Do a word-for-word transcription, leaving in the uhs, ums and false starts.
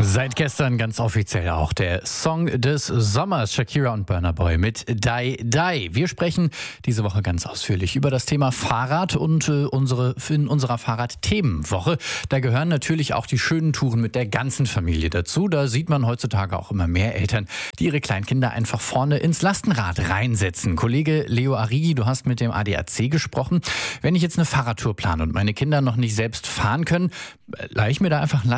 Seit gestern ganz offiziell auch der Song des Sommers, Shakira und Burna Boy mit Die Die. Wir sprechen diese Woche ganz ausführlich über das Thema Fahrrad und äh, unsere in unserer Fahrradthemenwoche. Da gehören natürlich auch die schönen Touren mit der ganzen Familie dazu. Da sieht man heutzutage auch immer mehr Eltern, die ihre Kleinkinder einfach vorne ins Lastenrad reinsetzen. Kollege Leo Arrighi, du hast mit dem A D A C gesprochen. Wenn ich jetzt eine Fahrradtour plane und meine Kinder noch nicht selbst fahren können, leih ich mir da einfach ein